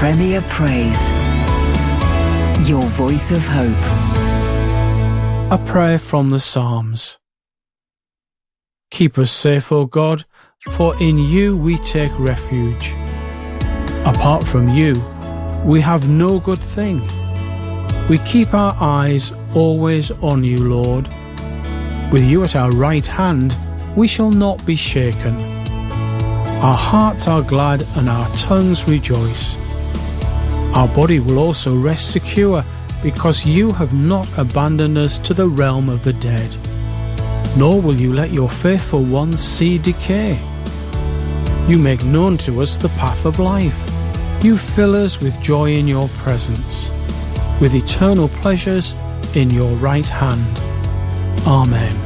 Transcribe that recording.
Premier Praise. Your voice of hope. A prayer from the Psalms. Keep us safe, O God, for in you we take refuge. Apart from you, we have no good thing. We keep our eyes always on you, Lord. With you at our right hand, we shall not be shaken. Our hearts are glad and our tongues rejoice. Our body will also rest secure, because you have not abandoned us to the realm of the dead, nor will you let your faithful ones see decay. You make known to us the path of life. You fill us with joy in your presence, with eternal pleasures in your right hand. Amen.